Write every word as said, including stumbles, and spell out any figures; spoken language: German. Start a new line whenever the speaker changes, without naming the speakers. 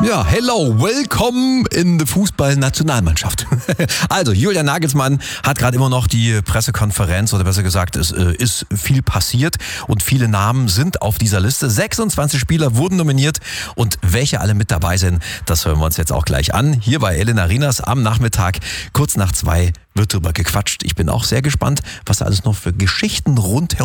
Ja, hello, welcome in the Fußball-Nationalmannschaft. Also, Julian Nagelsmann hat gerade immer noch die Pressekonferenz, oder besser gesagt, es äh, ist viel passiert und viele Namen sind auf dieser Liste. sechsundzwanzig Spieler wurden nominiert und welche alle mit dabei sind, das hören wir uns jetzt auch gleich an. Hier bei Elena Rinas am Nachmittag, kurz nach zwei, wird drüber gequatscht. Ich bin auch sehr gespannt, was da alles noch für Geschichten rundherum